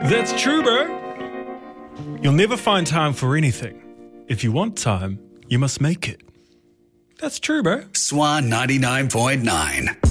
That's true, bro. You'll never find time for anything. If you want time, you must make it. That's true, bro. Swan 99.9.